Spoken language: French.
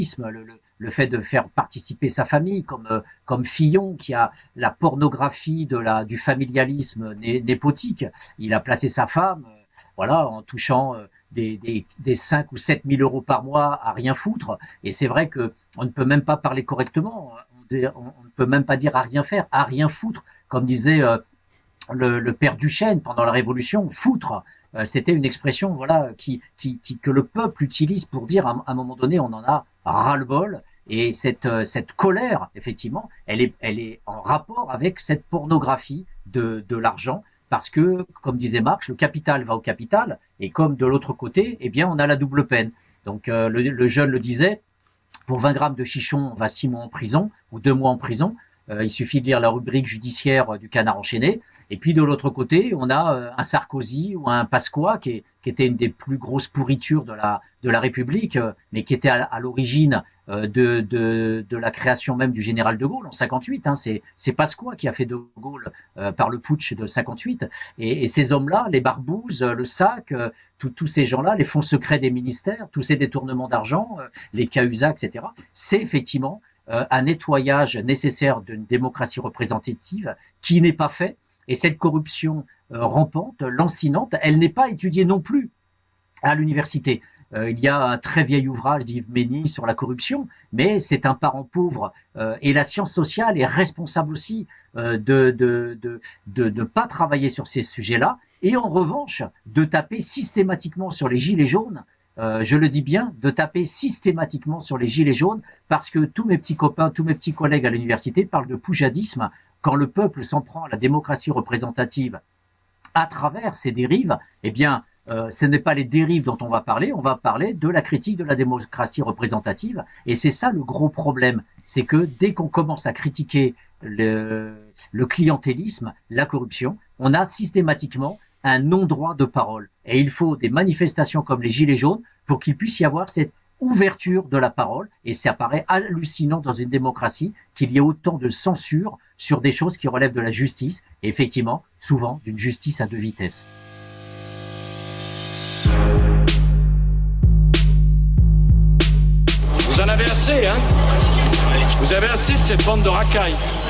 le fait de faire participer sa famille, comme Fillon, qui a la pornographie du familialisme népotique. Il a placé sa femme, voilà, en touchant des 5 ou 7 000 euros par mois à rien foutre. Et c'est vrai que on ne peut même pas parler correctement. On ne peut même pas dire à rien faire, à rien foutre, comme disait le père Duchesne pendant la Révolution. Foutre, c'était une expression, voilà, que le peuple utilise pour dire à un moment donné, on en a ras-le-bol. Et cette colère, effectivement, elle est en rapport avec cette pornographie de l'argent. Parce que, comme disait Marx, le capital va au capital, et comme de l'autre côté, eh bien, on a la double peine. Donc, le jeune le disait, pour 20 grammes de chichon, on va 6 mois en prison, ou 2 mois en prison. Il suffit de lire la rubrique judiciaire du Canard enchaîné. Et puis, de l'autre côté, on a un Sarkozy ou un Pasqua, qui était une des plus grosses pourritures de la République, mais qui était à l'origine de la création même du général de Gaulle en 58. Hein. C'est Pasqua qui a fait de Gaulle par le putsch de 58. Et ces hommes-là, les Barbouzes, le SAC, tous ces gens-là, les fonds secrets des ministères, tous ces détournements d'argent, les Cahuzac, etc., c'est effectivement un nettoyage nécessaire d'une démocratie représentative qui n'est pas fait. Et cette corruption rampante, lancinante, elle n'est pas étudiée non plus à l'université. Il y a un très vieil ouvrage d'Yves Mény sur la corruption, mais c'est un parent pauvre. Et la science sociale est responsable aussi de ne pas travailler sur ces sujets-là. Et en revanche, de taper systématiquement sur les gilets jaunes. Je le dis bien, de taper systématiquement sur les gilets jaunes, parce que tous mes petits copains, tous mes petits collègues à l'université parlent de poujadisme. Quand le peuple s'en prend à la démocratie représentative à travers ces dérives, eh bien, ce n'est pas les dérives dont on va parler de la critique de la démocratie représentative. Et c'est ça le gros problème, c'est que dès qu'on commence à critiquer le clientélisme, la corruption, on a systématiquement un non-droit de parole. Et il faut des manifestations comme les Gilets jaunes pour qu'il puisse y avoir cette ouverture de la parole. Et ça paraît hallucinant dans une démocratie qu'il y ait autant de censure sur des choses qui relèvent de la justice. Et effectivement, souvent, d'une justice à 2 vitesses. Vous en avez assez, hein? Vous avez assez de cette bande de racailles.